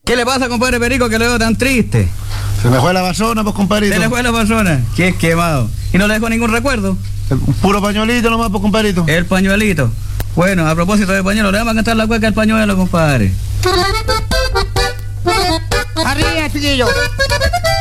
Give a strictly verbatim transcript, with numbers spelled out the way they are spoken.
¿Qué le pasa, compadre Perico, que lo veo tan triste? Se me fue la basona, pues, compadrito. Se le fue la persona. Qué quemado. ¿Y no le dejó ningún recuerdo? Un puro pañuelito nomás, pues, compadrito. El pañuelito. Bueno, a propósito de pañuelo, le vamos a cantar la cueca del pañuelo, compadre. Arriba, chiquillo.